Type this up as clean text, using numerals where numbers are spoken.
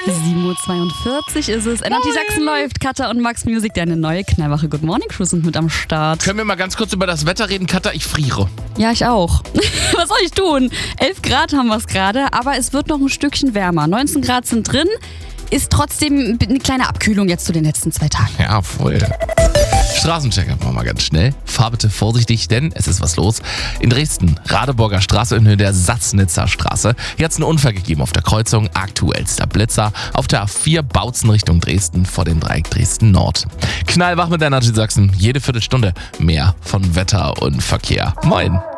7:42 Uhr ist es. NRT Sachsen läuft. Katha und Max Music, deine neue knallwache Good Morning Crew sind mit am Start. Können wir mal ganz kurz über das Wetter reden, Katha? Ich friere. Ja, ich auch. Was soll ich tun? 11 Grad haben wir es gerade, aber es wird noch ein Stückchen wärmer. 19 Grad sind drin. Ist trotzdem eine kleine Abkühlung jetzt zu den letzten 2 Tagen. Ja, voll. Straßenchecker machen wir mal ganz schnell. Fahr bitte vorsichtig, denn es ist was los. In Dresden, Radeburger Straße in Höhe der Sassnitzer Straße. Hier hat es einen Unfall gegeben auf der Kreuzung. Aktuellster Blitzer auf der A4 Bautzen Richtung Dresden vor dem Dreieck Dresden Nord. Knallwach mit NRT Sachsen. Jede Viertelstunde mehr von Wetter und Verkehr. Moin.